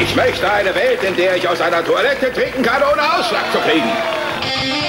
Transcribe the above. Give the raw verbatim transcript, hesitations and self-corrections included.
Ich möchte eine Welt, in der ich aus einer Toilette trinken kann, ohne Ausschlag zu kriegen.